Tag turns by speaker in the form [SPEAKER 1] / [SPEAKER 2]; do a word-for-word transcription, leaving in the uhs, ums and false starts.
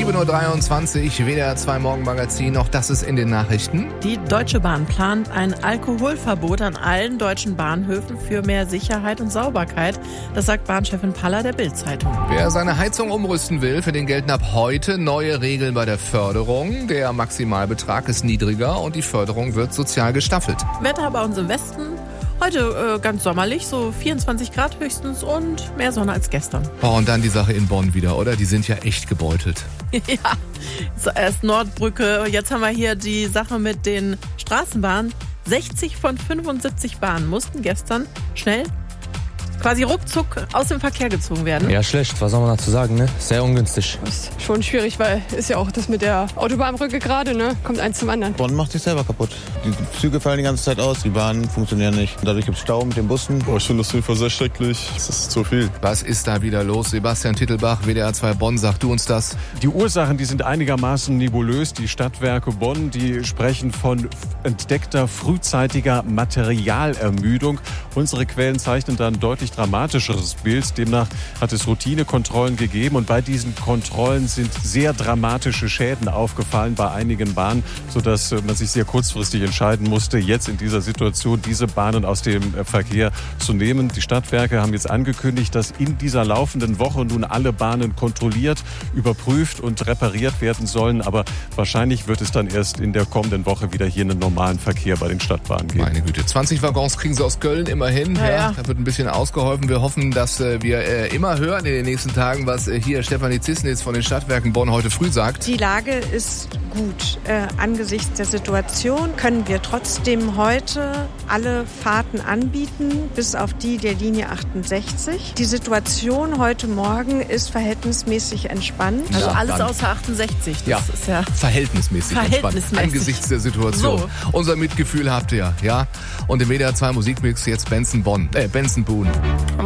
[SPEAKER 1] sieben Uhr dreiundzwanzig, W D R zwei Morgenmagazin, auch das ist in den Nachrichten.
[SPEAKER 2] Die Deutsche Bahn plant ein Alkoholverbot an allen deutschen Bahnhöfen für mehr Sicherheit und Sauberkeit. Das sagt Bahnchefin Paller der Bild-Zeitung.
[SPEAKER 1] Wer seine Heizung umrüsten will, für den gelten ab heute neue Regeln bei der Förderung. Der Maximalbetrag ist niedriger und die Förderung wird sozial gestaffelt.
[SPEAKER 2] Wetter bei uns im Westen. Heute äh, ganz sommerlich, so vierundzwanzig Grad höchstens und mehr Sonne als gestern.
[SPEAKER 1] Oh, und dann die Sache in Bonn wieder, oder? Die sind ja echt gebeutelt.
[SPEAKER 2] Ja, so erst Nordbrücke. Jetzt haben wir hier die Sache mit den Straßenbahnen. sechzig von fünfundsiebzig Bahnen mussten gestern schnell quasi ruckzuck aus dem Verkehr gezogen werden.
[SPEAKER 3] Ja, schlecht. Was soll man dazu sagen, ne? Sehr ungünstig.
[SPEAKER 4] Das ist schon schwierig, weil ist ja auch das mit der Autobahnbrücke gerade, ne? Kommt eins zum anderen.
[SPEAKER 5] Bonn macht sich selber kaputt. Die Züge fallen die ganze Zeit aus, die Bahnen funktionieren nicht. Dadurch gibt es Stau mit den Bussen.
[SPEAKER 6] Oh, ich finde das auf jeden Fall sehr schrecklich. Das ist zu viel.
[SPEAKER 1] Was ist da wieder los? Sebastian Tittelbach, W D R zwei Bonn, sag du uns das.
[SPEAKER 7] Die Ursachen, die sind einigermaßen nebulös. Die Stadtwerke Bonn, die sprechen von entdeckter frühzeitiger Materialermüdung. Unsere Quellen zeichnen da ein deutlich dramatischeres Bild. Demnach hat es Routinekontrollen gegeben und bei diesen Kontrollen sind sehr dramatische Schäden aufgefallen bei einigen Bahnen, sodass man sich sehr kurzfristig entscheiden musste, jetzt in dieser Situation diese Bahnen aus dem Verkehr zu nehmen. Die Stadtwerke haben jetzt angekündigt, dass in dieser laufenden Woche nun alle Bahnen kontrolliert, überprüft und repariert werden sollen, aber wahrscheinlich wird es dann erst in der kommenden Woche wieder hier einen normalen Verkehr bei den Stadtbahnen geben.
[SPEAKER 1] Meine Güte, zwanzig Waggons kriegen sie aus Köln immerhin.
[SPEAKER 2] Ja,
[SPEAKER 1] ja,
[SPEAKER 2] ja.
[SPEAKER 1] Da wird ein bisschen ausgeholfen. Wir hoffen, dass äh, wir äh, immer hören in den nächsten Tagen, was äh, hier Stefanie Zissnitz von den Stadtwerken Bonn heute früh sagt.
[SPEAKER 8] Die Lage ist gut. Äh, angesichts der Situation können wir trotzdem heute alle Fahrten anbieten, bis auf die der Linie achtundsechzig. Die Situation heute Morgen ist verhältnismäßig entspannt.
[SPEAKER 2] Also
[SPEAKER 1] Ja,
[SPEAKER 2] alles
[SPEAKER 1] dann.
[SPEAKER 2] außer achtundsechzig. Das
[SPEAKER 1] Ja.
[SPEAKER 2] ist ja
[SPEAKER 1] Verhältnismäßig,
[SPEAKER 2] Verhältnismäßig.
[SPEAKER 1] entspannt. Angesichts der Situation.
[SPEAKER 2] So.
[SPEAKER 1] Unser Mitgefühl habt ihr, ja. Und im W D R zwei Musikmix jetzt Benson Bonn, äh, Benson Boone.